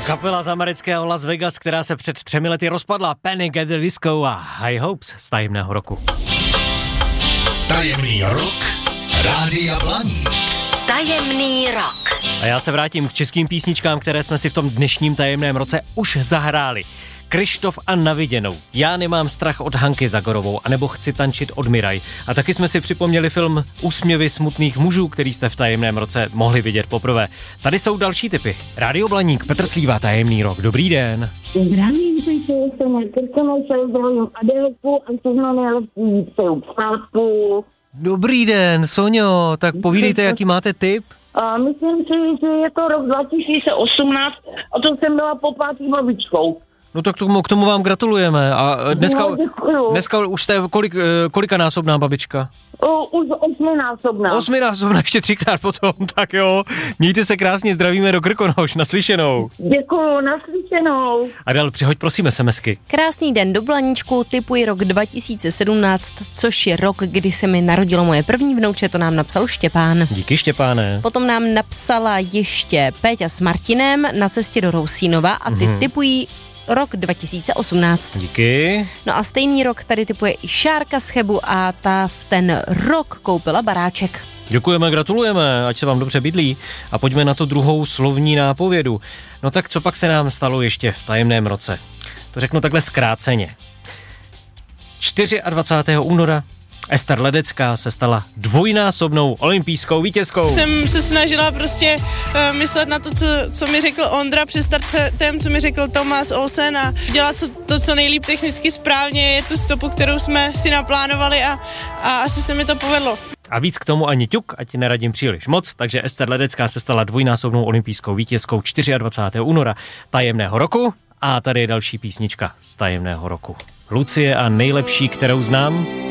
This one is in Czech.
Kapela z amerického Las Vegas, která se před 3 lety rozpadla, Panic at the Disco a High Hopes z tajemného roku. Tajemný rok Rádia Blaník. Tajemný rok. A já se vrátím k českým písničkám, které jsme si v tom dnešním tajemném roce už zahráli. Kryštof a Na viděnou, Já nemám strach od Hanky Zagorovou, anebo Chci tančit od Miraj. A taky jsme si připomněli film Úsměvy smutných mužů, který jste v tajemném roce mohli vidět poprvé. Tady jsou další tipy. Rádio Blaník, Petr Slíva, Tajemný rok. Dobrý den. Zdravím se, jsem zdravím Adélku a všechno nejlepší, přeju přátku. Dobrý den, Soňo, tak povídejte, jaký máte tip? Myslím si, že je to rok 2018 a to jsem byla po 5. babičkou. No tak k tomu vám gratulujeme. A dneska už jste kolikanásobná babička? Už 8násobná. 8násobná, ještě 3krát potom, tak jo. Mějte se krásně, zdravíme do Krkonoš, naslyšenou. Děkuju, naslyšenou. Adel, přihoď prosím SMSky. Krásný den do Blaníčku, tipuji rok 2017, což je rok, kdy se mi narodilo moje první vnouče, to nám napsal Štěpán. Díky, Štěpáne. Potom nám napsala ještě Péťa s Martinem na cestě do Rousínova a ty tipují rok 2018. Díky. No a stejný rok tady tipuje i Šárka z Chebu a ta v ten rok koupila baráček. Děkujeme, gratulujeme, ať se vám dobře bydlí. A pojďme na tu druhou slovní nápovědu. No tak co pak se nám stalo ještě v tajemném roce? To řeknu takhle zkráceně. 24. února Ester Ledecká se stala dvojnásobnou olympijskou vítězkou. Jsem se snažila prostě myslet na to, co mi řekl Ondra před startem, co mi řekl Thomas Olsen a dělat to, co nejlíp technicky správně, je tu stopu, kterou jsme si naplánovali a asi se mi to povedlo. A víc k tomu ani ťuk, ať neradím příliš moc, takže Ester Ledecká se stala dvojnásobnou olympijskou vítězkou 24. února tajemného roku. A tady je další písnička z tajemného roku. Lucie a Nejlepší, kterou znám.